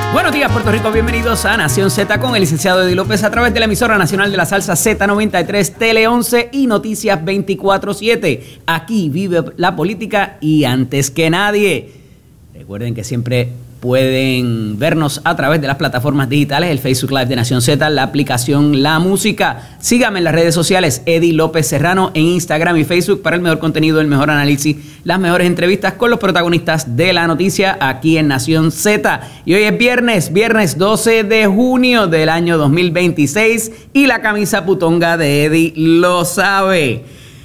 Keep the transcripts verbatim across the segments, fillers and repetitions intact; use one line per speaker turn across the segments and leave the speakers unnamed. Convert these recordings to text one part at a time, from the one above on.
Buenos días, Puerto Rico. Bienvenidos a Nación Z con el licenciado Eddie López a través de la emisora nacional de la salsa Z noventa y tres, Tele once y Noticias veinticuatro siete. Aquí vive la política y antes que nadie. Recuerden que siempre pueden vernos a través de las plataformas digitales, el Facebook Live de Nación Z, la aplicación La Música. Síganme en las redes sociales, Eddie López Serrano, en Instagram y Facebook para el mejor contenido, el mejor análisis, las mejores entrevistas con los protagonistas de la noticia aquí en Nación Z. Y hoy es viernes, viernes doce de junio del año dos mil veintiséis y la camisa putonga de Eddie lo sabe.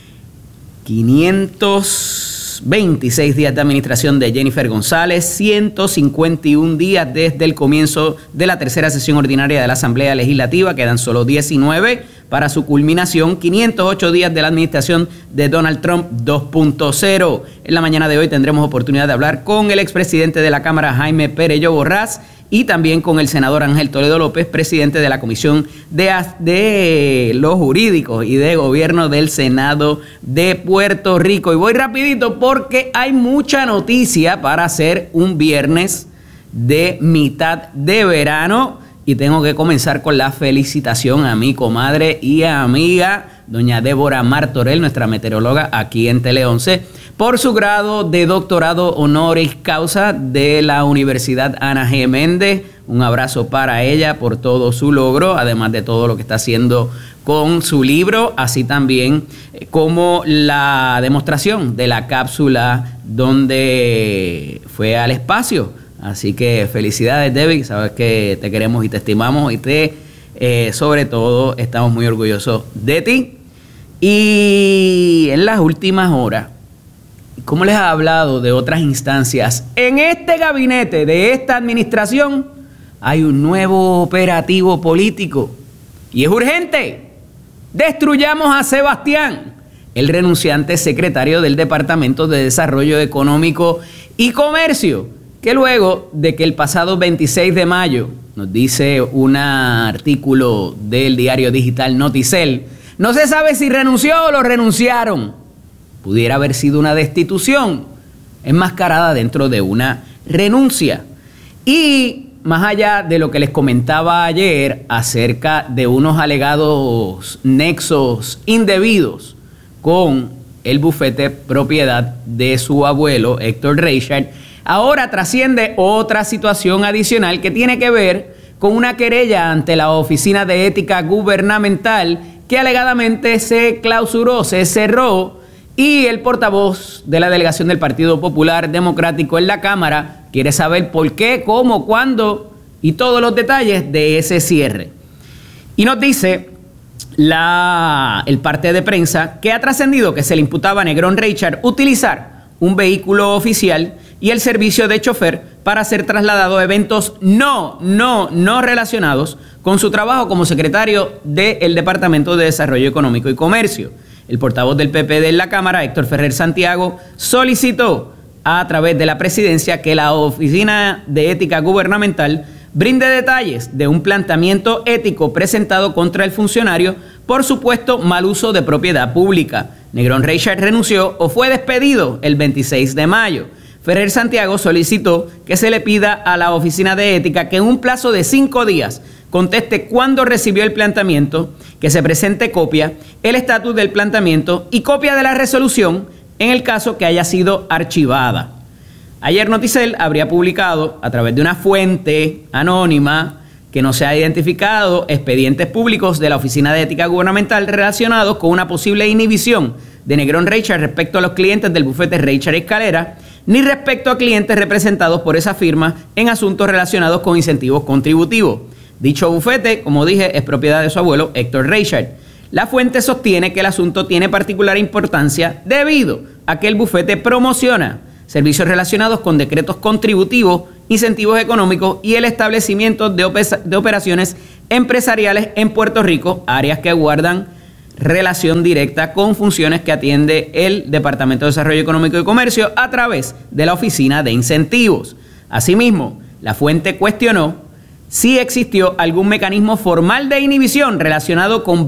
quinientos veintiséis días de administración de Jennifer González, ciento cincuenta y un días desde el comienzo de la tercera sesión ordinaria de la Asamblea Legislativa, quedan solo diecinueve para su culminación, quinientos ocho días de la administración de Donald Trump dos punto cero. En la mañana de hoy tendremos oportunidad de hablar con el expresidente de la Cámara, Jaime Perello Borrás, y también con el senador Ángel Toledo López, presidente de la Comisión de, de los Jurídicos y de Gobierno del Senado de Puerto Rico. Y voy rapidito porque hay mucha noticia para hacer un viernes de mitad de verano. Y tengo que comenzar con la felicitación a mi comadre y amiga, doña Débora Martorell, nuestra meteoróloga aquí en Tele once, por su grado de doctorado honoris causa de la Universidad Ana G. Méndez. Un abrazo para ella por todo su logro, además de todo lo que está haciendo con su libro, así también como la demostración de la cápsula donde fue al espacio. Así que felicidades, Debbie, sabes que te queremos y te estimamos y te, eh, sobre todo, estamos muy orgullosos de ti. Y en las últimas horas, como les he hablado de otras instancias, en este gabinete de esta administración hay un nuevo operativo político y es urgente. Destruyamos a Sebastián, el renunciante secretario del Departamento de Desarrollo Económico y Comercio, que luego de que el pasado veintiséis de mayo, nos dice un artículo del diario digital Noticel, no se sabe si renunció o lo renunciaron. Pudiera haber sido una destitución enmascarada dentro de una renuncia. Y más allá de lo que les comentaba ayer acerca de unos alegados nexos indebidos con el bufete propiedad de su abuelo, Héctor Reichard, ahora trasciende otra situación adicional que tiene que ver con una querella ante la Oficina de Ética Gubernamental que alegadamente se clausuró, se cerró, y el portavoz de la delegación del Partido Popular Democrático en la Cámara quiere saber por qué, cómo, cuándo y todos los detalles de ese cierre. Y nos dice la, el parte de prensa que ha trascendido que se le imputaba a Negrón Reichard utilizar un vehículo oficial y el servicio de chofer para ser trasladado a eventos no, no, no relacionados con su trabajo como secretario del Departamento de Desarrollo Económico y Comercio. El portavoz del P P D en la Cámara, Héctor Ferrer Santiago, solicitó a través de la presidencia que la Oficina de Ética Gubernamental brinde detalles de un planteamiento ético presentado contra el funcionario por supuesto mal uso de propiedad pública. Negrón Reichard renunció o fue despedido el veintiséis de mayo. Ferrer Santiago solicitó que se le pida a la Oficina de Ética que en un plazo de cinco días conteste cuándo recibió el planteamiento, que se presente copia, el estatus del planteamiento y copia de la resolución en el caso que haya sido archivada. Ayer Noticel habría publicado a través de una fuente anónima que no se ha identificado expedientes públicos de la Oficina de Ética Gubernamental relacionados con una posible inhibición de Negrón Reichard respecto a los clientes del bufete Reichard Escalera, ni respecto a clientes representados por esa firma en asuntos relacionados con incentivos contributivos. Dicho bufete, como dije, es propiedad de su abuelo Héctor Reichard. La fuente sostiene que el asunto tiene particular importancia debido a que el bufete promociona servicios relacionados con decretos contributivos, incentivos económicos y el establecimiento de, de operaciones empresariales en Puerto Rico, áreas que guardan relación directa con funciones que atiende el Departamento de Desarrollo Económico y Comercio a través de la Oficina de Incentivos. Asimismo, la fuente cuestionó si existió algún mecanismo formal de inhibición relacionado con